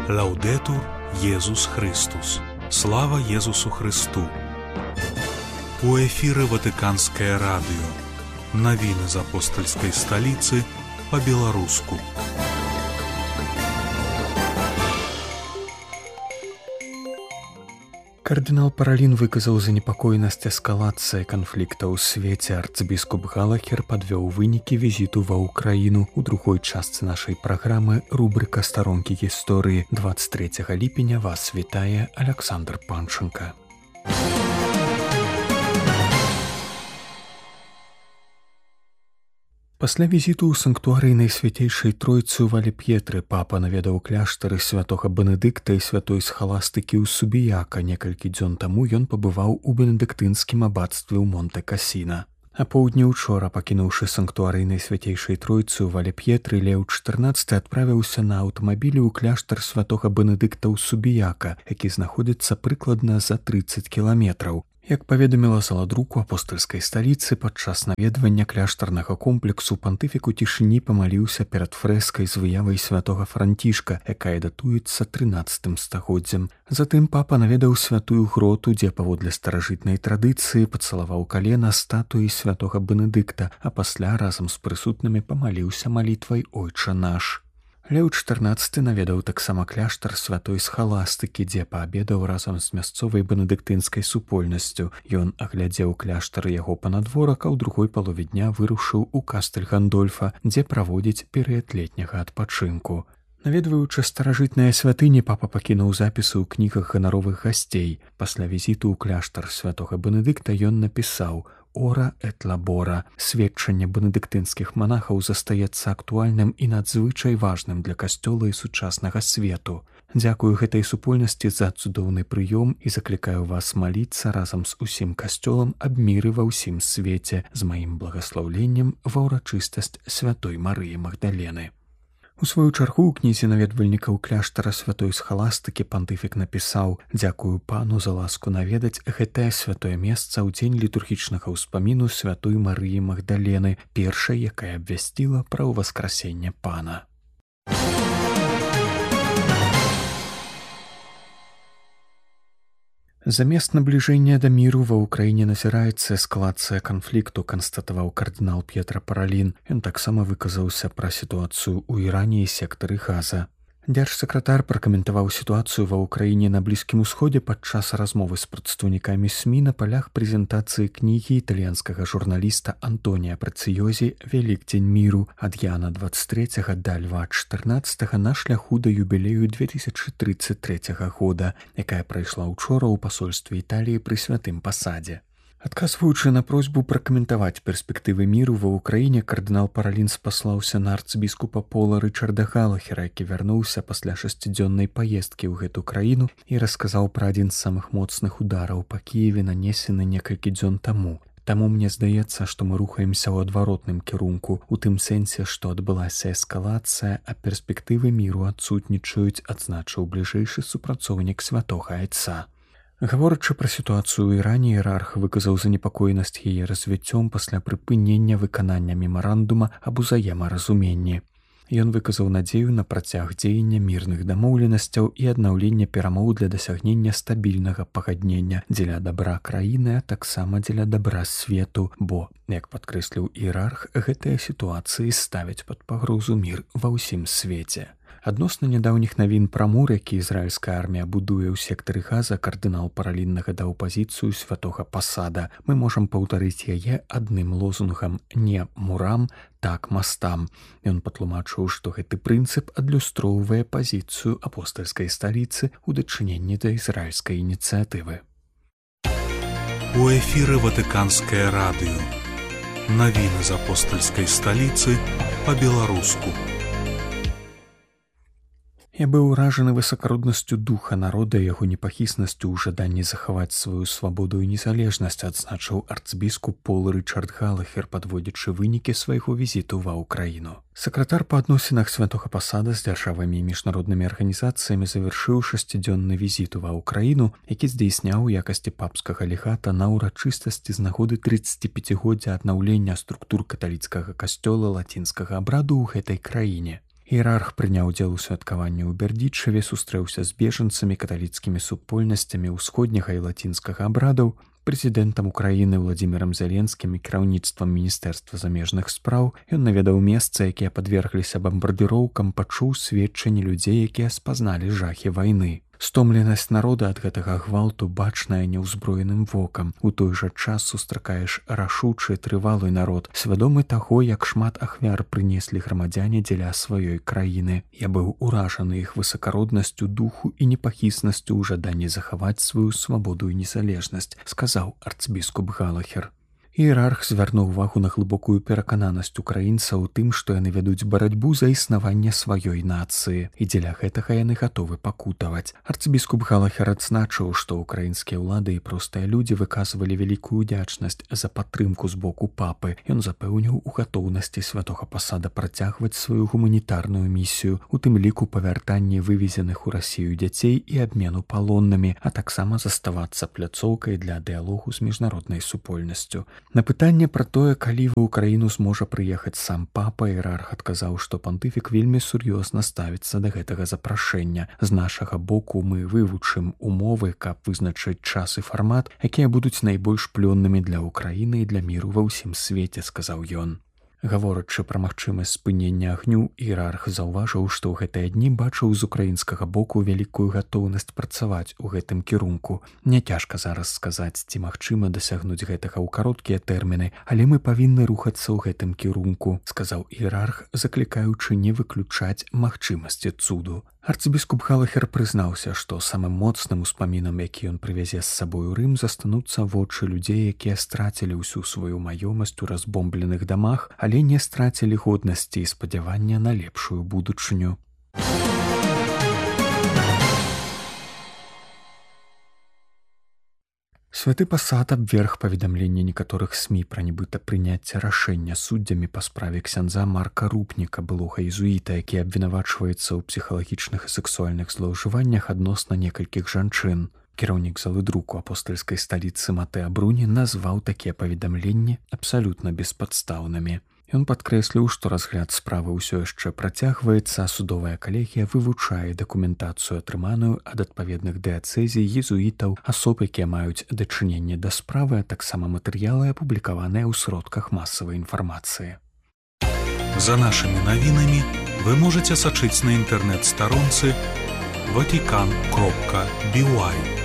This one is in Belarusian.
Лаўдэтур Езус Христус. Слава Езусу Христу. У эфіры Ватыканскае радыё. Навіны з апостальскай сталіцы па-беларуску. Кардынал Паралін выказаў занепакоенасць эскалацыі канфлікта ў свеце. Арцыбіскуп Галахер падвёў вынікі візіту ва ўкраіну. У другой частцы нашай праграмы рубрыка «Старонкі гісторыі». 23 ліпеня вас вітае Александр Панченко. Пасля візіту ў санктуарый Найсвяцейшай Тройцы ў Валеп'етры папа наведаў кляштары святога Бенедыкта і святой Схаластыкі ў Субіяка. Некалькі дзён таму ён пабываў у бенедыктынскім абацтве ў Монте-Касіна. А поўдні учора, пакінуўшы санктуарый Найсвяцейшай Тройцы ў Валеп'етры, Леў XIV адправіўся на аўтамабілі ў кляштар святога Бенедыкта ў Субіяка, які знаходзіцца прыкладна за 30 кіламетраў. Як паведаміла зала друку апостальскай сталіцы, падчас наведвання кляштарнага комплексу пантыфік у цішыні памаліўся перад фрэскай з выявай святога Францішка, якая датуецца 13 стагоддзям. Затым папа наведаў святую гроту, дзе паводле старажытнай традыцыі пацалаваў калена статуі святога Бенедыкта, а пасля разам з прысутнымі памаліўся малітвай «Ойча наш». Леў XIV наведаў таксама кляштар святой Схаластыкі, дзе паабедаў разам з мясцовай бенедыктынскай супольнасцю. Ён аглядзеў кляштар яго панадворак, а ў другой палове дня вырушыў у кастэль Гандольфа, дзе праводзіць перыяд летняга адпачынку. Наведваючы старажытныя святыні, папа пакінуў запісы ў кнігах ганаровых гасцей. Пасля візіту ў кляштар святога Бенедыкта ён напісаў «Ора эт лабора». Сведчанне бенедыктынскіх манахаў застаецца актуальным і надзвычай важным для касцёла і сучаснага свету. Дзякую гэтай супольнасці за цудоўны прыём і заклікаю вас маліцца разам з усім касцёлам аб міры ва ўсім свеце з маім благаслаўленнем ва ўрачыстасць святой Марыі Магдалены. У сваю чаргу ў кнізе наведвальнікаў кляштара святой Схаластыкі пантыфік напісаў «Дзякую пану за ласку наведаць гэтае святое месца ў дзень літургічнага ўспаміну святой Марыі Магдалены, першай, якая абвясціла пра ўваскрасенне пана». Замест набліжэння да міру ва ўкраіне назіраецца эскалацыя канфлікту, канстатаваў кардынал П'етра Паралін. Ён таксама выказаўся пра сітуацыю ў Іране і сектары Газа. Дзяржсакратар пракаментаваў сітуацыю ва ўкраіне на Блізкім Усходзе падчас размовы з прадстаўнікамі СМІ на палях прэзентацыі кнігі італьянскага журналіста Антонія Працыёзі «Вялікдзень міру» ад Яна 23 да Льва 14 на шляху да юбілею 2033 года, якая прайшла ўчора ў пасольстве Італіі пры Святым Пасадзе. Адказваючы на просьбу пракаментаваць перспектывы міру ва ўкраіне, кардынал Паралін спаслаўся на арцыбіскупа Пола Рычарда Галахера, які вярнуўся пасля 6-дзённай паездкі ў гэту краіну і расказаў пра адзін з самых моцных удараў па Кіеве, нанесены некалькі дзён таму. Таму мне здаецца, што мы рухаемся ў адваротным кірунку, у тым сэнсе, што адбылася эскалацыя, а перспектывы міру адсутнічаюць, адзначыў бліжэйшы супрацоўнік святога Айца. Гаворачы пра сітуацыю ў Іране, іерарх выказаў занепакоенасць яе развіццём пасля прыпынення выканання мемарандума аб узаемаразуменні. Ён выказаў надзею на працяг дзеяння мірных дамоўленасцяў і аднаўлення перамоў для дасягнення стабільнага пагаднення дзеля дабра краіны, а таксама дзеля дабра свету, бо, як падкрэсліў іерарх, гэтыя сітуацыі ставяць пад пагрозу мір ва ўсім свеце. Адносна нядаўніх навін пра мур, які ізраільская армія будуе ў сектары Газа, кардынал Паралін нагадаў пазіцыю святога Пасада. Мы можам паўтарыць яе адным лозунгам «Не мурам, так мастам». Ён патлумачыў, што гэты прынцып адлюстроўвае пазіцыю апостальскай сталіцы ў дачыненні да ізраільскай ініцыятывы. У эфіры Ватыканскае радыё. Навіны з апостальскай сталіцы па-беларуску. Я быў уражаны высакароднасцю духа народа і яго непахіснасцю ў жаданні захаваць сваю свабоду і незалежнасць, адзначыў арцыбіскуп Пол Рычард Галахер, падводзячы вынікі свайго візіту ва ўкраіну. Сакратар па адносінах святога Пасада з дзяржавамі і міжнароднымі арганізацыямі завяршыў 6-дзённы візіт ва ўкраіну, які здзейсняў у якасці папскага легата на ўрачыстасці з нагоды 35-годдзя аднаўлення структур каталіцкага касцёла лацінскага абраду ў гэтай краіне. Іерарх прыняў удзел у святкаванні ў Бердзічаве, сустрэўся з бежанцамі, каталіцкімі супольнасцямі ўсходняга і лацінскага абрадаў, прэзідэнтам Украіны Владзімірам Зеленскім і кіраўніцтвам Міністэрства замежных спраў. Ён наведаў месцы, якія падвергліся бамбардыроўкам, пачуў сведчанні людзей, якія спазналі жахі вайны. Стомленасць народа ад гэтага гвалту бачная няўзброеным вокам. У той жа час сустракаеш рашучы трывалы народ, свядомы таго, як шмат ахвяр прынеслі грамадзяне дзеля сваёй краіны. Я быў уражаны іх высакароднасцю духу і непахіснасцю ў жаданні захаваць сваю свабоду і незалежнасць, сказаў арцбіскуп Галахер. Іерарх звярнуў увагу на глыбокую перакананасць украінцаў у тым, што яны вядуць барацьбу за існаванне сваёй нацыі, і дзеля гэтага яны гатовы пакутаваць. Арцбіскуп Галахер адзначыў, што ўкраінскія ўлады і простыя людзі выказвалі вялікую ўдзячнасць за падтрымку з боку папы. Ён запэўніў у гатоўнасці святога пасада працягваць сваю гуманітарную місію, у тым ліку па вяртанні вывезеных у Расію дзяцей і абмену палоннымі, а таксама заставацца пляцоўкай для дыялогу з міжнароднай супольнасцю. На пытанне пра тое, калі ва ўкраіну зможа прыехаць сам папа, іерарх адказаў, што пантыфік вельмі сур'ёзна ставіцца да гэтага запрашэння. З нашага боку мы вывучым умовы, каб вызначыць час і фармат, якія будуць найбольш плённымі для ўкраіны і для міру ва ўсім свеце, сказаў ён. Гаворачы пра магчымасць спынення агню, іерарх заўважыў, што ў гэтыя дні бачыў з украінскага боку вялікую гатоўнасць працаваць у гэтым кірунку. Няцяжка зараз сказаць, ці магчыма дасягнуць гэтага ў кароткія тэрміны, але мы павінны рухацца ў гэтым кірунку, сказаў іерарх, заклікаючы не выключаць магчымасці цуду. Арцбіскуп Галахер прызнаўся, што самым моцным успамінам, які ён прывязе з сабой у Рым, застануцца вочы людзей, якія страцілі ўсю сваю маёмасць у разбомбленых дамах, але не страцілі годнасці і спадзявання на лепшую будучыню. Святы пасад абверг паведамленне некаторых СМІ пра нібыта прыняцце рашэння суддзямі па справе ксяндза Марка Рупніка, былога езуіта, які абвінавачваецца ў псіхалагічных і сексуальных злоўжываннях адносна некалькіх жанчын. Кіраўнік залы друку апостальскай сталіцы Матэа Бруні назваў такія паведамленні абсалютна беспадстаўнымі. Ён падкрэсліў, што разгляд справы ўсё яшчэ працягваецца, а судовая калегія вывучае дакументацыю, атрыманую ад адпаведных дыяцэзій, езуітаў, асоб, якія маюць дачыненне да справы, а таксама матэрыялы, апублікаваныя ў сродках масавай інфармацыі. За нашымі навінамі вы можаце сачыць на інтэрнэт-старонцы vatican.by.